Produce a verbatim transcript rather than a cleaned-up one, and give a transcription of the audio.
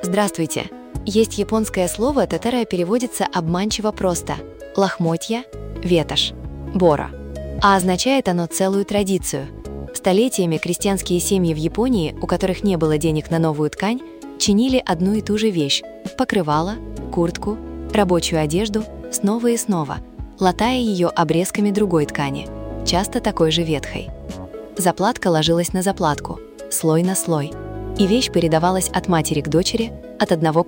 Здравствуйте! Есть японское слово, которое переводится обманчиво просто – лохмотья, ветошь, бора. А означает оно целую традицию. Столетиями крестьянские семьи в Японии, у которых не было денег на новую ткань, чинили одну и ту же вещь – покрывало, куртку, рабочую одежду снова и снова, латая ее обрезками другой ткани, часто такой же ветхой. Заплатка ложилась на заплатку, слой на слой, и вещь передавалась от матери к дочери, от одного